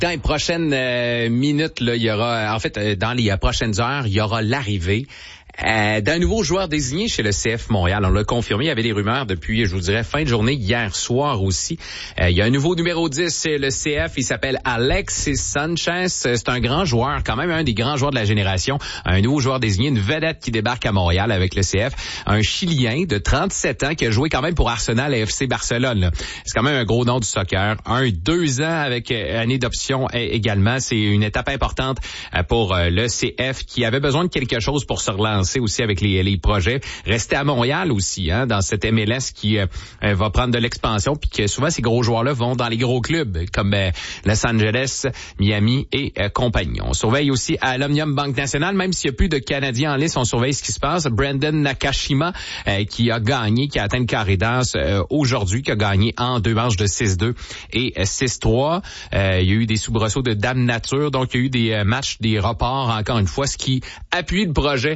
Dans les prochaines minutes, là, il y aura, en fait, dans les prochaines heures, il y aura l'arrivée d'un nouveau joueur désigné chez le CF Montréal. On l'a confirmé, il y avait des rumeurs depuis, je vous dirais, fin de journée, hier soir aussi. Il y a un nouveau numéro 10 chez le CF, il s'appelle Alexis Sanchez. C'est un grand joueur, quand même un des grands joueurs de la génération. Un nouveau joueur désigné, une vedette qui débarque à Montréal avec le CF. Un Chilien de 37 ans qui a joué quand même pour Arsenal et FC Barcelone. Là. C'est quand même un gros nom du soccer. 2 ans avec année d'option également. C'est une étape importante pour le CF qui avait besoin de quelque chose pour se relancer aussi avec les projets. Rester à Montréal aussi, dans cette MLS qui va prendre de l'expansion, puis que souvent ces gros joueurs-là vont dans les gros clubs comme Los Angeles, Miami et compagnie. On surveille aussi à l'Omnium Banque Nationale, même s'il n'y a plus de Canadiens en liste, on surveille ce qui se passe. Brandon Nakashima qui a gagné, qui a atteint le carré d'as aujourd'hui, qui a gagné en 2 manches de 6-2 et 6-3. Il y a eu des soubresauts de dame nature, donc il y a eu des matchs, des reports encore une fois, ce qui appuie le projet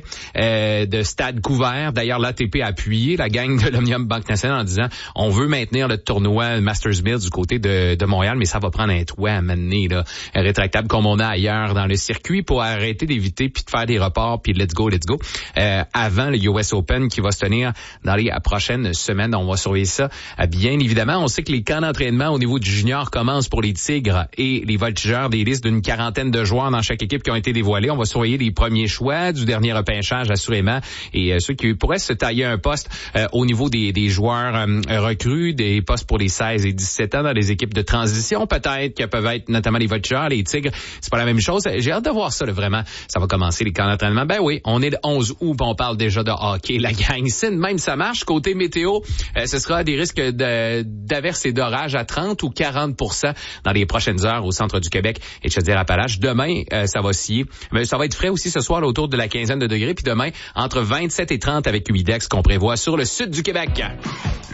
de stade couvert. D'ailleurs, l'ATP a appuyé la gang de l'Omnium Banque Nationale en disant on veut maintenir le tournoi Masters Mills du côté de Montréal, mais ça va prendre un toit à mener là, rétractable comme on a ailleurs dans le circuit pour arrêter d'éviter puis de faire des reports puis let's go. Avant le US Open qui va se tenir dans les prochaines semaines. On va surveiller ça. Bien évidemment, on sait que les camps d'entraînement au niveau du junior commencent pour les Tigres et les Voltigeurs, des listes d'une 40aine de joueurs dans chaque équipe qui ont été dévoilés. On va surveiller les premiers choix du dernier repêchage assurément et ceux qui pourraient se tailler un poste au niveau des joueurs recrues, des postes pour les 16 et 17 ans dans les équipes de transition peut-être, qui peuvent être notamment les Voltigeurs, les Tigres. C'est pas la même chose. J'ai hâte de voir ça, là, vraiment. Ça va commencer les camps d'entraînement. Ben oui, on est le 11 août, on parle déjà de hockey. La gang, si même ça marche, côté météo, ce sera des risques d'averses et d'orages à 30 ou 40% dans les prochaines heures au centre du Québec et de Chaudière-Appalaches. Demain, ça va osciller. Mais ça va être frais aussi ce soir, là, autour de la quinzaine de degrés. Puis demain, entre 27 et 30 avec humidex qu'on prévoit sur le sud du Québec.